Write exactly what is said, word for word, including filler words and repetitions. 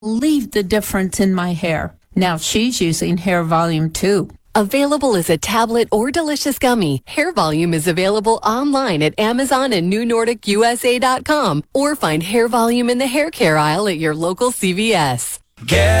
believe the difference in my hair. Now she's using Hair Volume too. Available as a tablet or delicious gummy, Hair Volume is available online at Amazon and New Nordic U S A dot com, or find Hair Volume in the hair care aisle at your local C V S. Get